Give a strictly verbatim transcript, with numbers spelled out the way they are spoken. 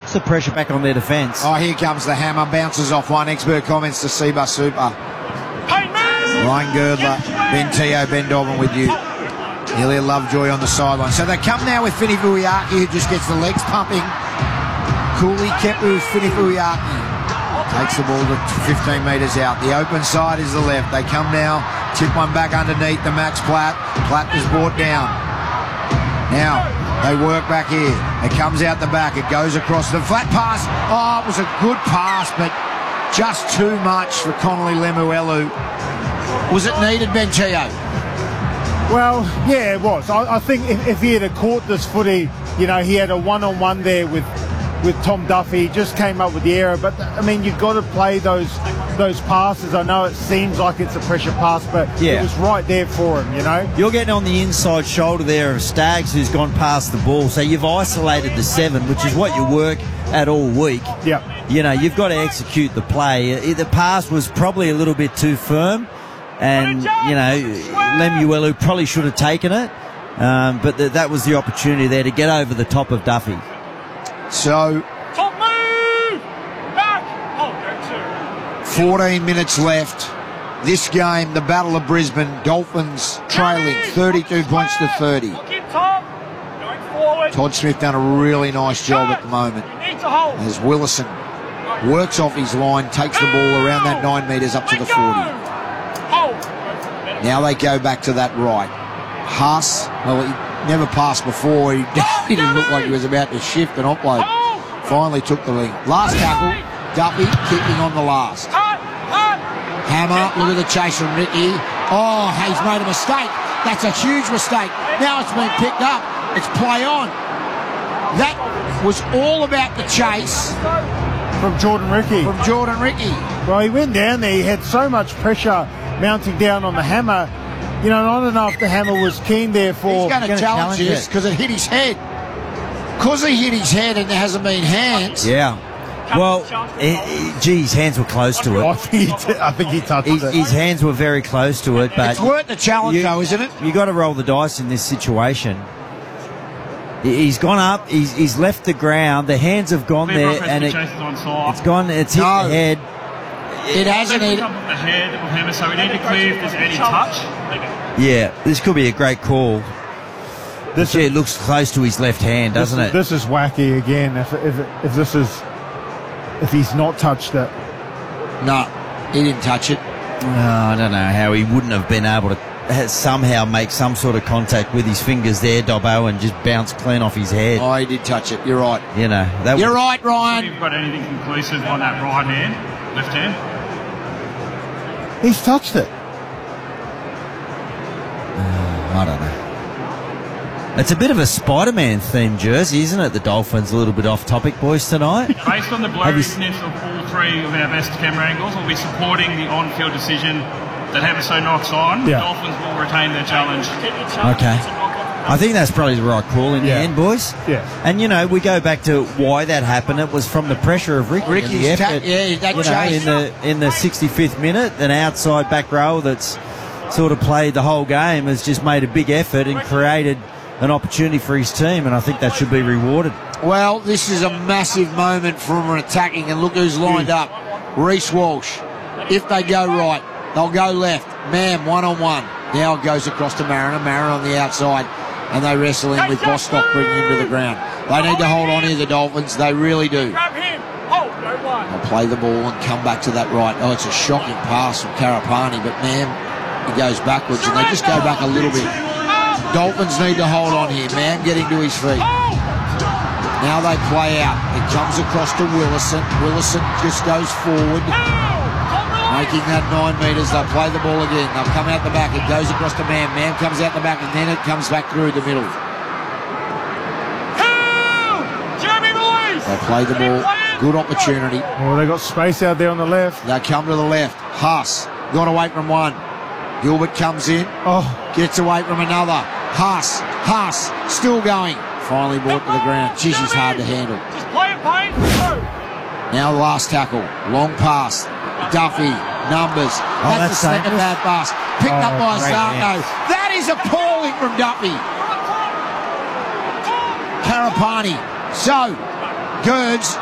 puts the pressure back on their defence. Oh, here comes the hammer. Bounces off one. Expert comments to Seba Super. Ryan Girdler, Ben Teo, Ben Dobbin with you. Ilya Lovejoy on the sideline. So they come now with Fini Vuiaki, who just gets the legs pumping. Cooley kept with Fini Vuiaki. Takes the ball to fifteen metres out. The open side is the left. They come now, tip one back underneath the Max Platt. Platt is brought down. Now, they work back here. It comes out the back. It goes across the flat pass. Oh, it was a good pass, but just too much for Connolly Lemuelu. Was it needed, Ben Teo? Well, yeah, it was. I, I think if, if he had caught this footy, you know, he had a one-on-one there with with Tom Duffy. He just came up with the error. But, I mean, you've got to play those those passes. I know it seems like it's a pressure pass, but yeah. it was right there for him, you know. You're getting on the inside shoulder there of Staggs, who's gone past the ball. So you've isolated the seven, which is what you work at all week. Yeah. You know, you've got to execute the play. The pass was probably a little bit too firm. And, you know, Lemuelu probably should have taken it. Um, but th- that was the opportunity there to get over the top of Duffy. So, fourteen minutes left. This game, the Battle of Brisbane, Dolphins trailing thirty-two points to thirty. Todd Smith done a really nice job at the moment. As Willison works off his line, takes the ball around that nine metres up to the forty. Now they go back to that right. Haas, well, he never passed before. He, he didn't look like he was about to shift and offload. Finally took the lead. Last tackle, Duffy keeping on the last. Hammer, look at the chase from Ricky. Oh, he's made a mistake. That's a huge mistake. Now it's been picked up. It's play on. That was all about the chase. From Jordan Ricky. From Jordan Ricky. Well, he went down there. He had so much pressure mounting down on the hammer. You know, I don't know if the hammer was keen there for... He's going to challenge this because it hit his head. Because he hit his head and there hasn't been hands. Yeah. Well, he, he, gee, his hands were close to it. I think he, t- I think he touched his, it. His hands were very close to it. But it's worth the challenge, you, though, isn't it? You got to roll the dice in this situation. He's gone up. He's, he's left the ground. The hands have gone there, and it, it's gone. It's hit no. the head. It hasn't hit the head of Hammer, so we need to clear if there's any touch. Yeah, this could be a great call. This yeah, it looks close to his left hand, doesn't this, it? This is wacky again. If if if this is if he's not touched it, no, he didn't touch it. Oh, I don't know how he wouldn't have been able to somehow make some sort of contact with his fingers there, Dobbo, and just bounce clean off his head. Oh, he did touch it. You're right. You know, that you're was, right, Ryan. If you've got anything conclusive on that right hand, left hand. He's touched it. Uh, I don't know. It's a bit of a Spider-Man themed jersey, isn't it? The Dolphins a little bit off topic, boys, tonight. Based on the blurriness of all three of our best camera angles, we'll be supporting the on-field decision that Havaso knocks on. Yeah. The Dolphins will retain their challenge. Okay. I think that's probably the right call in yeah. the end, boys. Yeah. And, you know, we go back to why that happened. It was from the pressure of Ricky. Ricky's and the effort, ta- yeah, that you know, chase. in the, in the sixty-fifth minute, an outside back row that's sort of played the whole game has just made a big effort and created an opportunity for his team, and I think that should be rewarded. Well, this is a massive moment from an attacking, and look who's lined up. Reece Walsh. If they go right, they'll go left. Mam, one-on-one. Now it goes across to Mariner. Mariner on the outside, and they wrestle in with Bostock bringing him to the ground. They need to hold on here, the Dolphins. They really do. They'll play the ball and come back to that right. Oh, it's a shocking pass from Karapani, but Mam, he goes backwards, and they just go back a little bit. Dolphins need to hold on here. Man getting to his feet. Now they play out. It comes across to Willison. Willison just goes forward, making that nine metres. They'll play the ball again. They'll come out the back. It goes across to Mam. Mam comes out the back, and then it comes back through the middle. They'll play the ball. Good opportunity. Oh, they got space out there on the left. They come to the left. Haas got away from one. Gilbert comes in. Oh, gets away from another. Haas, Haas, still going. Finally brought to the ground. Jeez, he's hard to handle. Now the last tackle. Long pass. Duffy, numbers. Oh, that's, that's the second bad pass. Picked oh, up by great Sarko. That is appalling from Duffy. Karapani. So, Gerds